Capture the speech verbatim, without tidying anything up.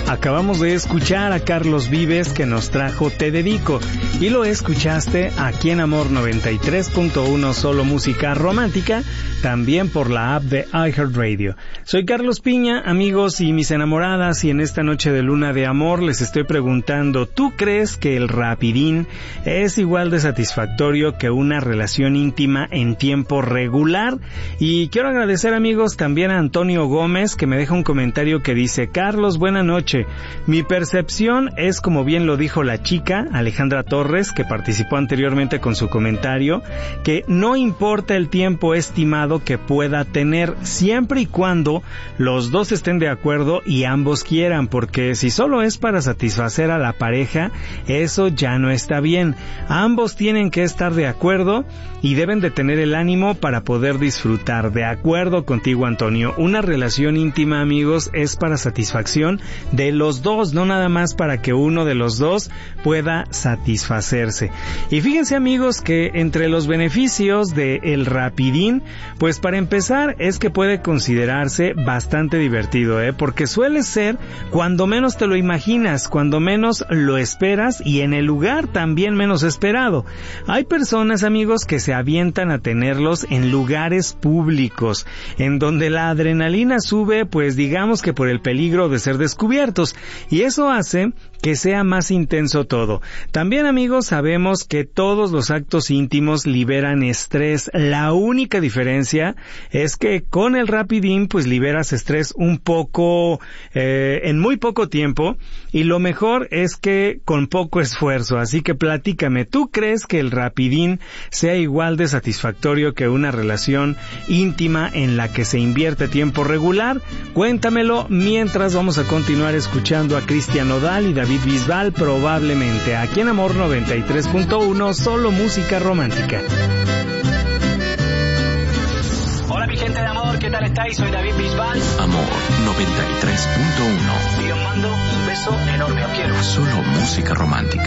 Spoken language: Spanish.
Acabamos de escuchar a Carlos Vives, que nos trajo Te Dedico, y lo escuchaste aquí en Amor noventa y tres punto uno, solo música romántica, también por la app de iHeartRadio. Soy Carlos Piña, amigos y mis enamoradas, y en esta noche de luna de amor les estoy preguntando, ¿tú crees que el rapidín es igual de satisfactorio que una relación íntima en tiempo regular? Y quiero agradecer, amigos, también a Antonio Gómez, que me deja un comentario que dice: Carlos, buena noche. Mi percepción es, como bien lo dijo la chica, Alejandra Torres, que participó anteriormente con su comentario, que no importa el tiempo estimado que pueda tener, siempre y cuando los dos estén de acuerdo y ambos quieran, porque si solo es para satisfacer a la pareja, eso ya no está bien. Ambos tienen que estar de acuerdo y deben de tener el ánimo para poder disfrutar. De acuerdo contigo, Antonio, una relación íntima, amigos, es para satisfacción de los dos, no nada más para que uno de los dos pueda satisfacerse. Y fíjense, amigos, que entre los beneficios del rapidín, pues para empezar es que puede considerarse bastante divertido, ¿eh? Porque suele ser cuando menos te lo imaginas, cuando menos lo esperas y en el lugar también menos esperado. Hay personas, amigos, que se avientan a tenerlos en lugares públicos, en donde la adrenalina sube, pues digamos que por el peligro de ser descubiertos. Y eso hace que sea más intenso todo. También, amigos, sabemos que todos los actos íntimos liberan estrés. La única diferencia es que con el rapidín pues liberas estrés un poco, eh, en muy poco tiempo, y lo mejor es que con poco esfuerzo. Así que platícame, ¿tú crees que el rapidín sea igual de satisfactorio que una relación íntima en la que se invierte tiempo regular? Cuéntamelo mientras vamos a continuar escuchando a Cristian Nodal y David Bisbal, probablemente, aquí en Amor noventa y tres punto uno, solo música romántica. Hola, mi gente de amor, ¿qué tal estáis? Soy David Bisbal. Amor noventa y tres punto uno. Y os mando un beso enorme, os quiero. Solo música romántica.